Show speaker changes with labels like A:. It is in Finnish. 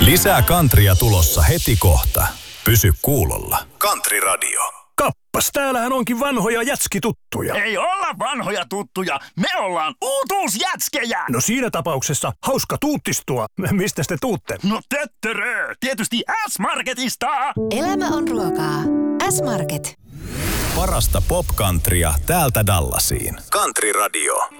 A: Lisää Countrya tulossa heti kohta. Pysy kuulolla. Country Radio.
B: Kappas, täällähän onkin vanhoja jätskituttuja.
C: Ei olla vanhoja tuttuja, me ollaan uutuusjätskejä!
B: No siinä tapauksessa hauska tuuttistua. Mistä te tuutte?
C: No töttörö, tietysti S-Marketista!
D: Elämä on ruokaa. S-Market.
A: Parasta pop-countrya täältä Dallasiin. Country Radio.